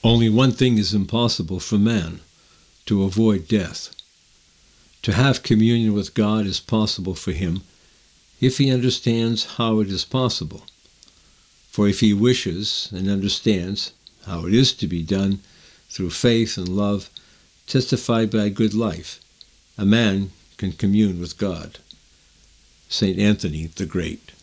Only one thing is impossible for man, to avoid death. To have communion with God is possible for him if he understands how it is possible. For if he wishes and understands how it is to be done through faith and love, testified by a good life, a man can commune with God. St. Anthony the Great.